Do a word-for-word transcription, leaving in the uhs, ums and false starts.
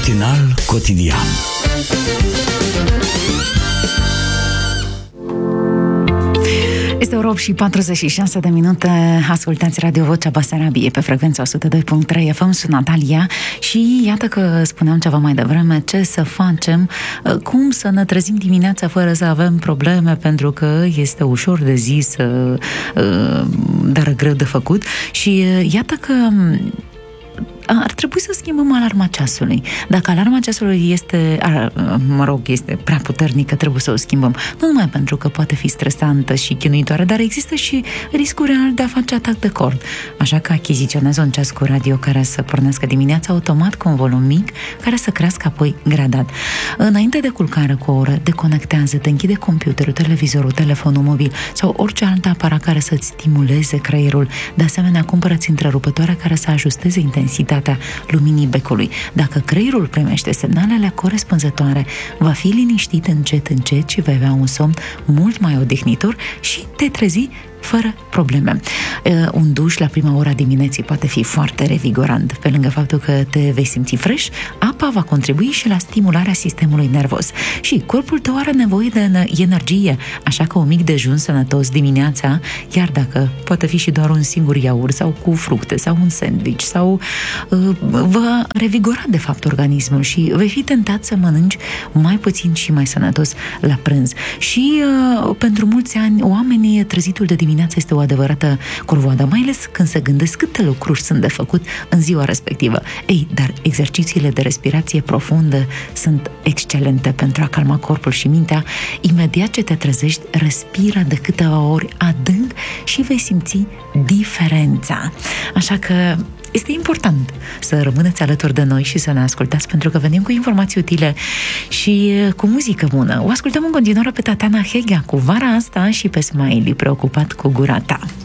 Matinal cotidian. Este ora opt și patruzeci și șase de minute. Ascultați Radio Vocea Basarabiei pe frecvența o sută doi punct trei F M. Sunt Natalia și iată că spuneam ceva mai devreme, ce să facem, cum să ne trezim dimineața fără să avem probleme, pentru că este ușor de zis, dar greu de făcut. Și iată că ar trebui să schimbăm alarma ceasului. Dacă alarma ceasului este, mă rog, este prea puternică, trebuie să o schimbăm. Nu numai pentru că poate fi stresantă și chinuitoare, dar există și riscul real de a face atac de cord. Așa că achiziționez un ceas cu radio care să pornească dimineața automat cu un volum mic, care să crească apoi gradat. Înainte de culcare cu o oră, deconectează-te, închide computerul, televizorul, telefonul mobil sau orice alt aparat care să-ți stimuleze creierul. De asemenea, cumpără-ți întrerupătoare care să ajusteze intensitatea luminii becului. Dacă creierul primește semnalele corespunzătoare, va fi liniștit încet, încet și vei avea un somn mult mai odihnitor și te trezi fără probleme. Un duș la prima ora dimineții poate fi foarte revigorant. Pe lângă faptul că te vei simți fresh, apa va contribui și la stimularea sistemului nervos. Și corpul tău are nevoie de energie, așa că un mic dejun sănătos dimineața, chiar dacă poate fi și doar un singur iaurt sau cu fructe sau un sandwich sau uh, va revigora de fapt organismul și vei fi tentat să mănânci mai puțin și mai sănătos la prânz. Și uh, pentru mulți ani oamenii trezitul de dimineața este o adevărată corvoadă, mai ales când se gândesc câte lucruri sunt de făcut în ziua respectivă. Ei, dar exercițiile de respirație profundă sunt excelente pentru a calma corpul și mintea. Imediat ce te trezești, respiră de câteva ori adânc și vei simți diferența. Așa că este important să rămâneți alături de noi și să ne ascultați, pentru că venim cu informații utile și cu muzică bună. O ascultăm în continuare pe Tatiana Hegea cu Vara asta și pe Smiley, Preocupat cu gura ta.